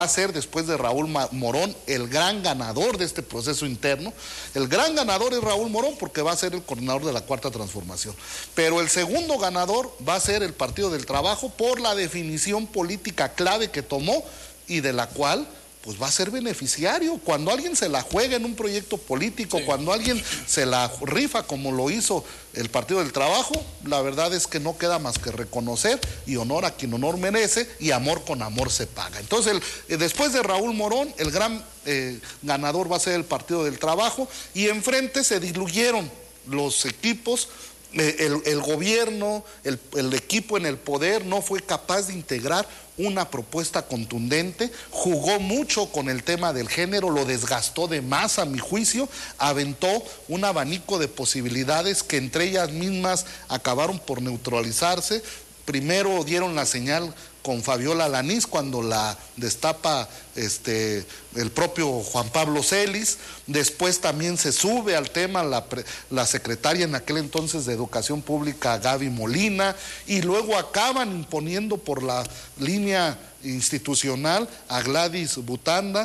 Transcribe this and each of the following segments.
a ser, después de Raúl Morón, el gran ganador de este proceso interno. El gran ganador es Raúl Morón porque va a ser el coordinador de la Cuarta Transformación. Pero el segundo ganador va a ser el Partido del Trabajo por la definición política clave que tomó y de la cual pues va a ser beneficiario. Cuando alguien se la juega en un proyecto político, sí, cuando alguien se la rifa como lo hizo el Partido del Trabajo, la verdad es que no queda más que reconocer y honor a quien honor merece, y amor con amor se paga. Entonces, después de Raúl Morón, el gran ganador va a ser el Partido del Trabajo, y enfrente se diluyeron los equipos. El gobierno, el equipo en el poder no fue capaz de integrar una propuesta contundente, jugó mucho con el tema del género, lo desgastó de más a mi juicio, aventó un abanico de posibilidades que entre ellas mismas acabaron por neutralizarse. Primero dieron la señal con Fabiola Alanís cuando la destapa el propio Juan Pablo Celis. Después también se sube al tema la secretaria en aquel entonces de Educación Pública, Gaby Molina, y luego acaban imponiendo por la línea institucional a Gladys Butanda,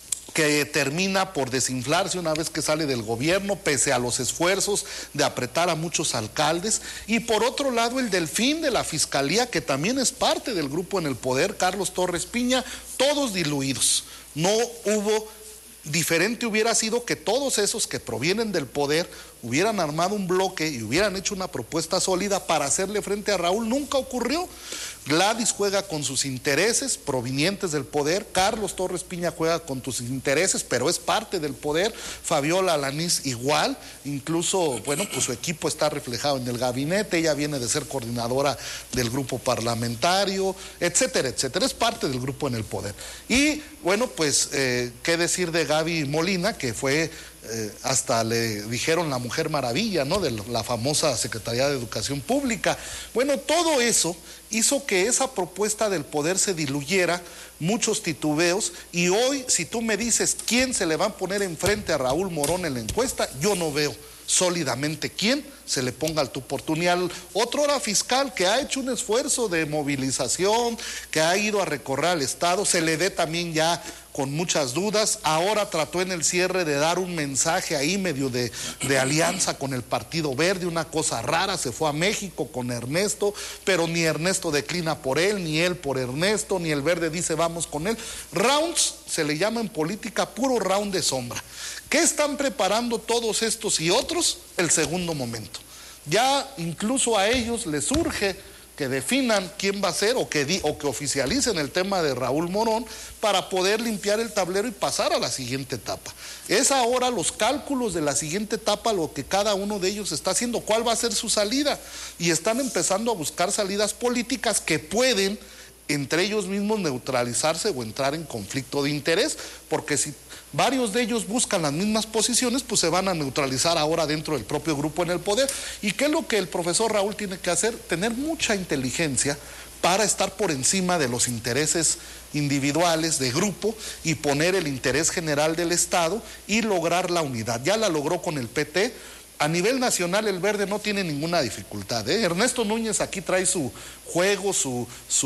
que termina por desinflarse una vez que sale del gobierno, pese a los esfuerzos de apretar a muchos alcaldes. Y por otro lado, el delfín de la Fiscalía, que también es parte del grupo en el poder, Carlos Torres Piña, todos diluidos. No hubo, diferente hubiera sido que todos esos que provienen del poder hubieran armado un bloque y hubieran hecho una propuesta sólida para hacerle frente a Raúl. Nunca ocurrió. Gladys juega con sus intereses provenientes del poder, Carlos Torres Piña juega con sus intereses, pero es parte del poder, Fabiola Alanís igual, incluso, bueno, pues su equipo está reflejado en el gabinete, ella viene de ser coordinadora del grupo parlamentario, etcétera, etcétera, es parte del grupo en el poder. Y, bueno, pues, qué decir de Gaby Molina, que fue... hasta le dijeron la Mujer Maravilla, ¿no?, de la famosa Secretaría de Educación Pública. Bueno, todo eso hizo que esa propuesta del poder se diluyera, muchos titubeos, y hoy, si tú me dices quién se le va a poner enfrente a Raúl Morón en la encuesta, yo no veo sólidamente quién se le ponga al tú por tú, ni al otrora fiscal que ha hecho un esfuerzo de movilización, que ha ido a recorrer al Estado, se le dé también ya con muchas dudas. Ahora trató en el cierre de dar un mensaje ahí medio de alianza con el Partido Verde, una cosa rara, se fue a México con Ernesto, pero ni Ernesto declina por él, ni él por Ernesto, ni el Verde dice vamos con él. Rounds, se le llama en política puro round de sombra. ¿Qué están preparando todos estos y otros? El segundo momento. Ya incluso a ellos les surge que definan quién va a ser o que oficialicen el tema de Raúl Morón para poder limpiar el tablero y pasar a la siguiente etapa. Es ahora los cálculos de la siguiente etapa lo que cada uno de ellos está haciendo, cuál va a ser su salida, y están empezando a buscar salidas políticas que pueden entre ellos mismos neutralizarse o entrar en conflicto de interés, porque si varios de ellos buscan las mismas posiciones, pues se van a neutralizar ahora dentro del propio grupo en el poder. ¿Y qué es lo que el profesor Raúl tiene que hacer? Tener mucha inteligencia para estar por encima de los intereses individuales de grupo y poner el interés general del Estado y lograr la unidad. Ya la logró con el PT. A nivel nacional el Verde no tiene ninguna dificultad, ¿eh? Ernesto Núñez aquí trae su juego, su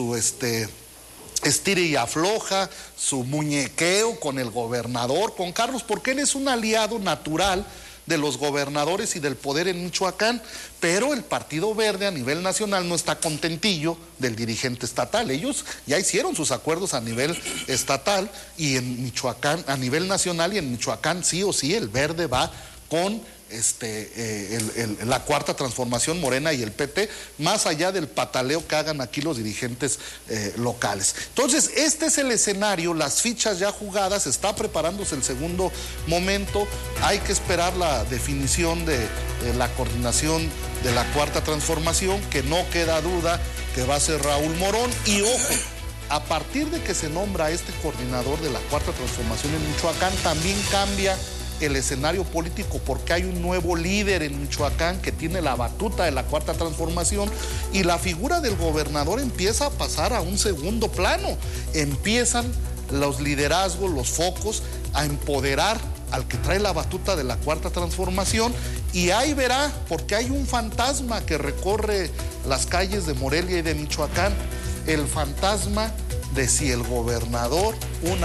estire y afloja, su muñequeo con el gobernador, con Carlos, porque él es un aliado natural de los gobernadores y del poder en Michoacán, pero el Partido Verde a nivel nacional no está contentillo del dirigente estatal. Ellos ya hicieron sus acuerdos a nivel estatal y en Michoacán, a nivel nacional, y en Michoacán sí o sí el Verde va con la Cuarta Transformación, Morena y el PT, más allá del pataleo que hagan aquí los dirigentes locales. Entonces, este es el escenario, las fichas ya jugadas, está preparándose el segundo momento, hay que esperar la definición de la coordinación de la Cuarta Transformación, que no queda duda que va a ser Raúl Morón, y ojo, a partir de que se nombra este coordinador de la Cuarta Transformación en Michoacán, también cambia el escenario político, porque hay un nuevo líder en Michoacán que tiene la batuta de la Cuarta Transformación, y la figura del gobernador empieza a pasar a un segundo plano. Empiezan los liderazgos, los focos a empoderar al que trae la batuta de la Cuarta Transformación, y ahí verá, porque hay un fantasma que recorre las calles de Morelia y de Michoacán, el fantasma de si el gobernador, una